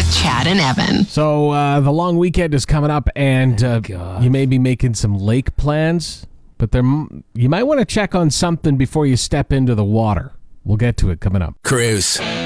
Chad and Evan. So the long weekend is coming up, and you may be making some lake plans, but you might want to check on something before you step into the water. We'll get to it coming up. Cruise.